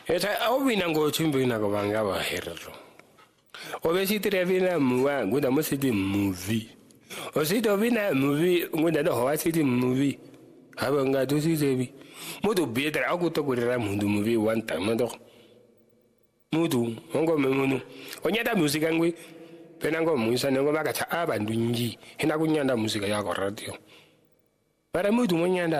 Eta obina ngo chimbina ko banga ba herro. Obesitire vina muwa nguda musiti movie. Osito vina movie nguda do hawa city movie. Haba nga to sisebi. Mudu betra akuto kurira mundu movie one time do. Mudu ngo memunu. Onyata musika ngwi pena ngo muisa ngo bakacha abantu nji. Hina kunyanda musika ya ko radio. Para mudu monyanda